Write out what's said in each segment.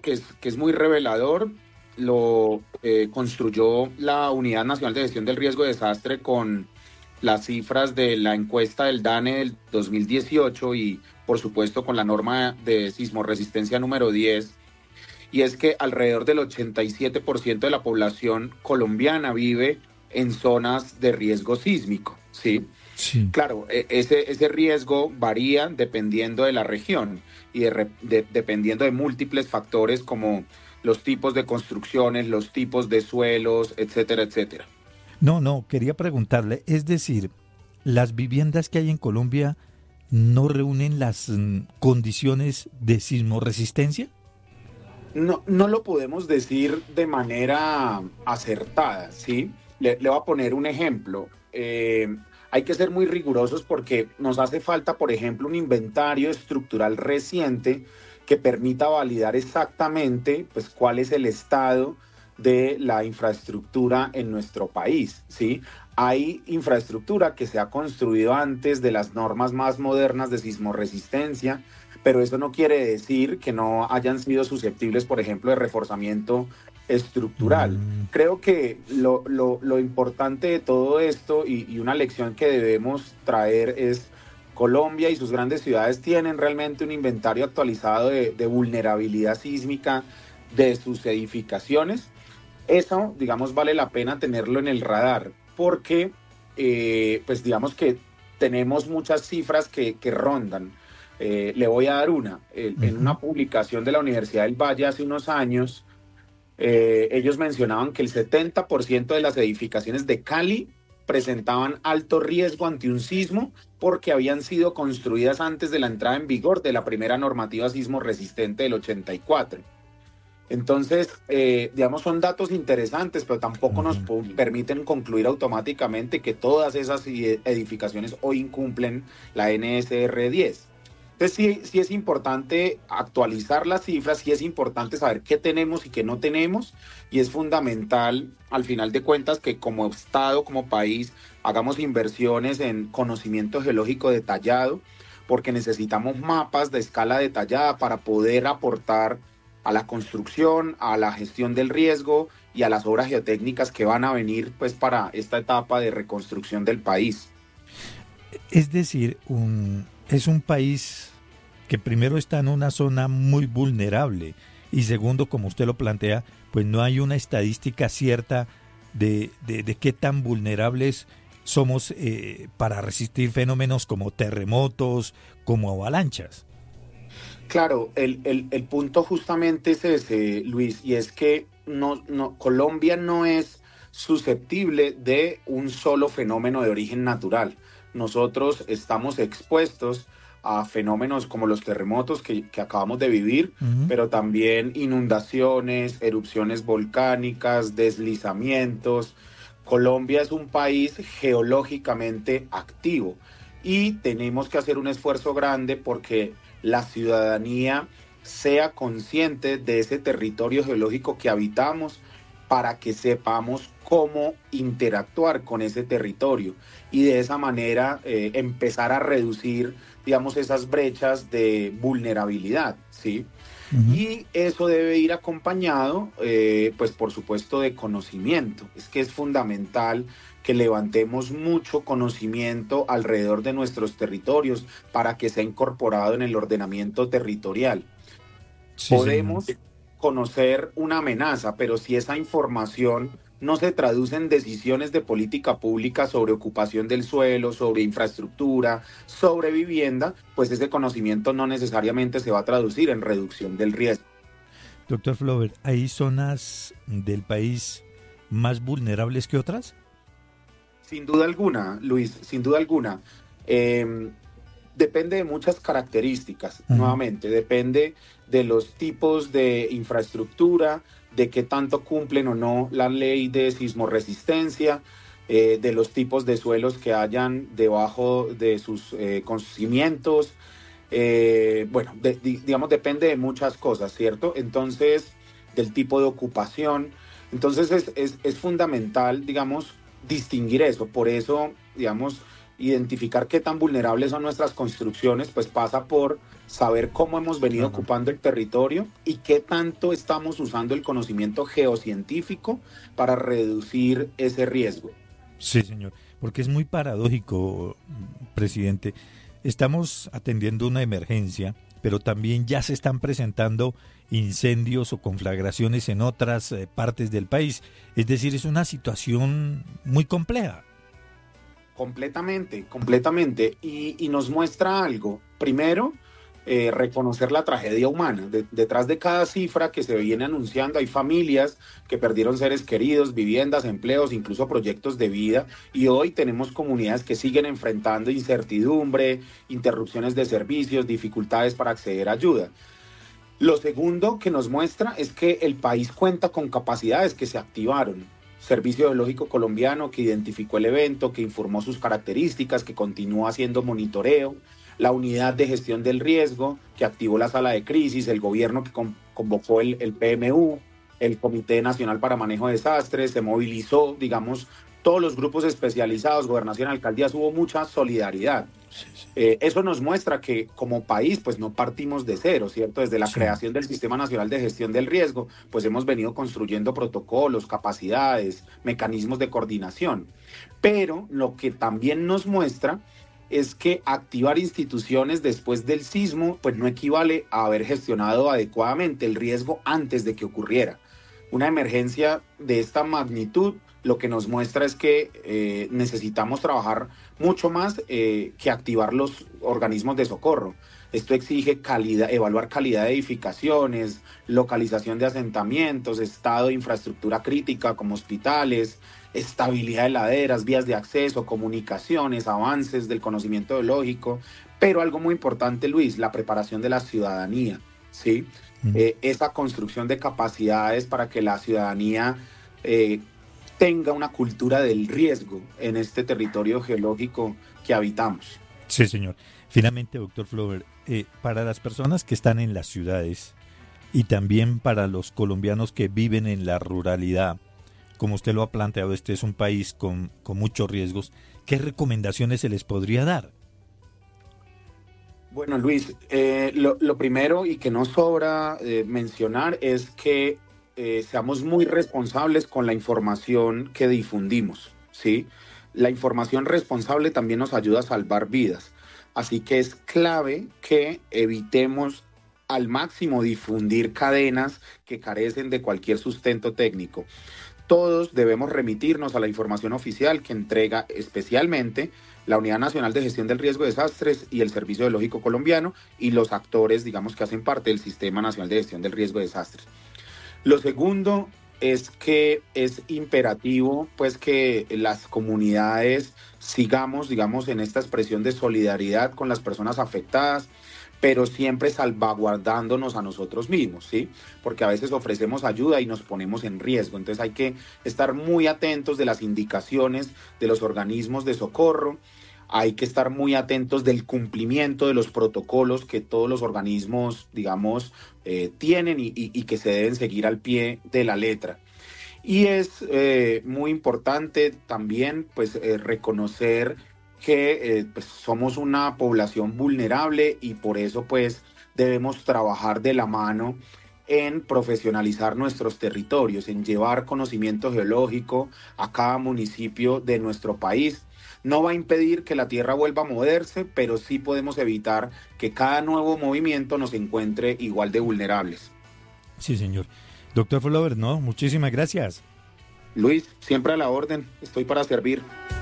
que es muy revelador lo construyó la Unidad Nacional de Gestión del Riesgo de Desastre con las cifras de la encuesta del DANE del 2018 y, por supuesto, con la norma de sismorresistencia número 10, y es que alrededor del 87% de la población colombiana vive en zonas de riesgo sísmico, ¿sí? Sí. Claro, ese riesgo varía dependiendo de la región y dependiendo de múltiples factores como los tipos de construcciones, los tipos de suelos, etcétera, etcétera. No, no, quería preguntarle, es decir, las viviendas que hay en Colombia no reúnen las condiciones de sismoresistencia. No, no lo podemos decir de manera acertada, ¿sí? Le voy a poner un ejemplo. Hay que ser muy rigurosos porque nos hace falta, por ejemplo, un inventario estructural reciente que permita validar exactamente, pues, cuál es el estado de la infraestructura en nuestro país, ¿sí? Hay infraestructura que se ha construido antes de las normas más modernas de sismorresistencia, pero eso no quiere decir que no hayan sido susceptibles, por ejemplo, de reforzamiento estructural. Mm, Creo que lo importante de todo esto y una lección que debemos traer es Colombia y sus grandes ciudades tienen realmente un inventario actualizado de vulnerabilidad sísmica de sus edificaciones. Eso, digamos, vale la pena tenerlo en el radar porque, pues digamos que tenemos muchas cifras que rondan. Le voy a dar una. En ujú. una publicación de la Universidad del Valle hace unos años, ellos mencionaban que el 70% de las edificaciones de Cali presentaban alto riesgo ante un sismo porque habían sido construidas antes de la entrada en vigor de la primera normativa sismo resistente del 84. Entonces, digamos, son datos interesantes, pero tampoco nos Ujú. permiten concluir automáticamente que todas esas edificaciones hoy incumplen la NSR 10. Entonces, sí, sí es importante actualizar las cifras, sí es importante saber qué tenemos y qué no tenemos, y es fundamental, al final de cuentas, que como Estado, como país, hagamos inversiones en conocimiento geológico detallado, porque necesitamos mapas de escala detallada para poder aportar a la construcción, a la gestión del riesgo y a las obras geotécnicas que van a venir, pues, para esta etapa de reconstrucción del país. Es decir, es un país que primero está en una zona muy vulnerable y segundo, como usted lo plantea, pues no hay una estadística cierta de qué tan vulnerables somos para resistir fenómenos como terremotos, como avalanchas. Claro, el punto justamente es ese, Luis, y es que Colombia no es susceptible de un solo fenómeno de origen natural. Nosotros estamos expuestos a fenómenos como los terremotos que acabamos de vivir, Ujú. pero también inundaciones, erupciones volcánicas, deslizamientos. Colombia es un país geológicamente activo y tenemos que hacer un esfuerzo grande porque la ciudadanía sea consciente de ese territorio geológico que habitamos para que sepamos cómo interactuar con ese territorio y de esa manera empezar a reducir, digamos, esas brechas de vulnerabilidad, ¿sí? Ujú. Y eso debe ir acompañado, pues por supuesto, de conocimiento. Es que es fundamental que levantemos mucho conocimiento alrededor de nuestros territorios para que sea incorporado en el ordenamiento territorial. Sí, señor. Podemos conocer una amenaza, pero si esa información no se traduce en decisiones de política pública sobre ocupación del suelo, sobre infraestructura, sobre vivienda, pues ese conocimiento no necesariamente se va a traducir en reducción del riesgo. Doctor Flover, ¿hay zonas del país más vulnerables que otras? Sin duda alguna, Luis, sin duda alguna. Eh, Depende de muchas características, Ujú. nuevamente, depende de los tipos de infraestructura, de qué tanto cumplen o no la ley de sismorresistencia, de los tipos de suelos que hayan debajo de sus cimientos. Bueno, digamos, depende de muchas cosas, ¿cierto? Entonces, del tipo de ocupación. Entonces, es fundamental, digamos, distinguir eso. Por eso, digamos, identificar qué tan vulnerables son nuestras construcciones, pues pasa por saber cómo hemos venido ocupando el territorio y qué tanto estamos usando el conocimiento geocientífico para reducir ese riesgo. Sí, señor, porque es muy paradójico, presidente. Estamos atendiendo una emergencia, pero también ya se están presentando incendios o conflagraciones en otras partes del país. Es decir, es una situación muy compleja. Completamente, completamente. Y nos muestra algo. Primero, reconocer la tragedia humana. Detrás de cada cifra que se viene anunciando hay familias que perdieron seres queridos, viviendas, empleos, incluso proyectos de vida. Y hoy tenemos comunidades que siguen enfrentando incertidumbre, interrupciones de servicios, dificultades para acceder a ayuda. Lo segundo que nos muestra es que el país cuenta con capacidades que se activaron. Servicio Geológico Colombiano, que identificó el evento, que informó sus características, que continúa haciendo monitoreo. La unidad de gestión del riesgo, que activó la sala de crisis, el gobierno que convocó el PMU, el Comité Nacional para Manejo de Desastres, se movilizó, digamos, todos los grupos especializados, gobernación, alcaldías, hubo mucha solidaridad. Eso nos muestra que como país pues no partimos de cero, ¿cierto? Desde la creación del Sistema Nacional de Gestión del Riesgo, pues hemos venido construyendo protocolos, capacidades, mecanismos de coordinación. Pero lo que también nos muestra es que activar instituciones después del sismo pues no equivale a haber gestionado adecuadamente el riesgo antes de que ocurriera. Una emergencia de esta magnitud lo que nos muestra es que necesitamos trabajar mucho más que activar los organismos de socorro. Esto exige evaluar calidad de edificaciones, localización de asentamientos, estado de infraestructura crítica como hospitales, estabilidad de laderas, vías de acceso, comunicaciones, avances del conocimiento geológico, pero algo muy importante, Luis, la preparación de la ciudadanía, ¿sí? Esa construcción de capacidades para que la ciudadanía tenga una cultura del riesgo en este territorio geológico que habitamos. Sí, señor. Finalmente, doctor Flower, para las personas que están en las ciudades y también para los colombianos que viven en la ruralidad, como usted lo ha planteado, este es un país con muchos riesgos, ¿qué recomendaciones se les podría dar? Bueno, Luis, lo primero y que no sobra mencionar es que seamos muy responsables con la información que difundimos, ¿sí? La información responsable también nos ayuda a salvar vidas, así que es clave que evitemos al máximo difundir cadenas que carecen de cualquier sustento técnico. Todos debemos remitirnos a la información oficial que entrega especialmente la Unidad Nacional de Gestión del Riesgo de Desastres y el Servicio Geológico Colombiano y los actores, digamos, que hacen parte del Sistema Nacional de Gestión del Riesgo de Desastres. Lo segundo es que es imperativo pues que las comunidades sigamos, digamos, en esta expresión de solidaridad con las personas afectadas, pero siempre salvaguardándonos a nosotros mismos, ¿sí? Porque a veces ofrecemos ayuda y nos ponemos en riesgo. Entonces hay que estar muy atentos de las indicaciones de los organismos de socorro, hay que estar muy atentos del cumplimiento de los protocolos que todos los organismos, digamos, tienen y que se deben seguir al pie de la letra. Y es muy importante también pues, reconocer que pues, somos una población vulnerable y por eso pues, debemos trabajar de la mano en profesionalizar nuestros territorios, en llevar conocimiento geológico a cada municipio de nuestro país. No va a impedir que la tierra vuelva a moverse, pero sí podemos evitar que cada nuevo movimiento nos encuentre igual de vulnerables. Sí, señor. Doctor Flower, no, muchísimas gracias. Luis, siempre a la orden, estoy para servir.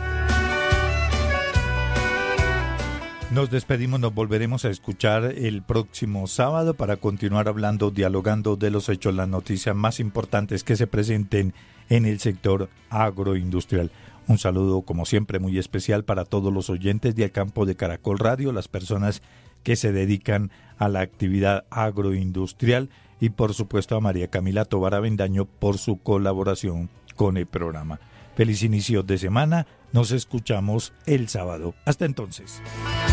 Nos despedimos, nos volveremos a escuchar el próximo sábado para continuar hablando, dialogando de los hechos, las noticias más importantes que se presenten en el sector agroindustrial. Un saludo, como siempre, muy especial para todos los oyentes del campo de Caracol Radio, las personas que se dedican a la actividad agroindustrial y, por supuesto, a María Camila Tovar Avendaño por su colaboración con el programa. Feliz inicio de semana, nos escuchamos el sábado. Hasta entonces.